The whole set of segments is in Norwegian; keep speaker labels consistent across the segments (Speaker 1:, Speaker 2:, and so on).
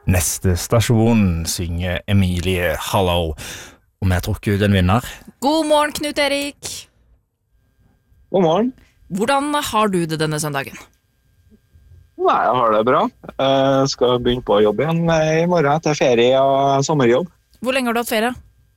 Speaker 1: Neste stasjon synger Emilie Hallow, og vi har trukket ut en vinner.
Speaker 2: God morgen, Knut Erik.
Speaker 3: God morgen.
Speaker 2: Hvordan har du det denne søndagen?
Speaker 3: Nei, jeg har det bra. Jeg skal begynne på jobb igjen i morgen etter ferie og sommerjobb.
Speaker 2: Hvor lenge har du hatt ferie?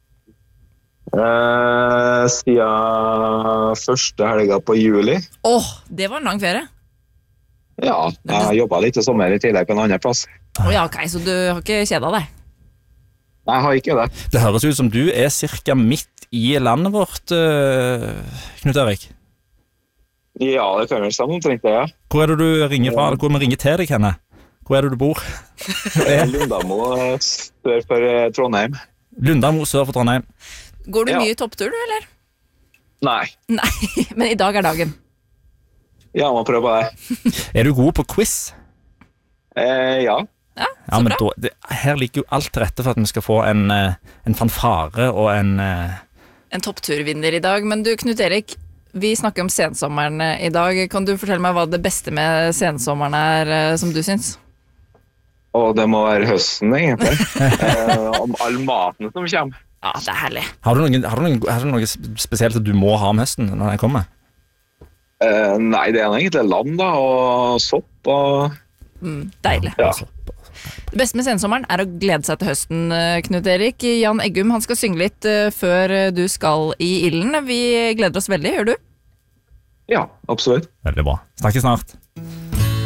Speaker 3: Siden første helga på juli.
Speaker 2: Det var en lang ferie.
Speaker 3: Ja, jeg jobbet litt i sommer i tillegg på en annen plass.
Speaker 2: Ok, så du har ikke kjedet deg?
Speaker 3: Nei, jeg har ikke det.
Speaker 1: Det høres ut som du er cirka midt i landet vårt, Knut Erik.
Speaker 3: Ja, det kan vel stemme omtrent det, ja.
Speaker 1: Hvor er det du ringer fra? Hvor vi ringer til deg, henne? Hvor er det du bor?
Speaker 3: Lundamo sør for Trondheim.
Speaker 1: Lundamo sør for Trondheim.
Speaker 2: Går du
Speaker 3: Ja.
Speaker 2: mye topptur, du, eller?
Speaker 3: Nei,
Speaker 2: Nei, men i dag er dagen.
Speaker 3: ja, må prøve på det.
Speaker 1: Er du god på quiz?
Speaker 3: Ja.
Speaker 2: Ja,
Speaker 1: Ja,
Speaker 2: så
Speaker 1: men
Speaker 2: bra.
Speaker 1: her ligger jo alt til rette for at vi skal få en fanfare og en...
Speaker 2: En toppturvinner i dag. Men du, Knut Erik, vi snakker om sensommeren i dag. Kan du fortelle meg hva det beste med sensommeren er, som du syns?
Speaker 3: Og det må være høsten, egentlig. Om all maten som kommer.
Speaker 2: Ja, det er herlig.
Speaker 1: Har du noe spesielt at du må ha om høsten når den kommer?
Speaker 3: Nei, det er egentlig lam da, og sopp og...
Speaker 2: Deilig.
Speaker 3: Ja.
Speaker 2: Det beste med sensommeren er å glede seg til høsten, Knut Erik. Jan Eggum, han skal synge litt før du skal i ilden. Vi gleder oss veldig, gjør du?
Speaker 3: Ja, absolutt.
Speaker 1: Veldig bra. Snakkes snart.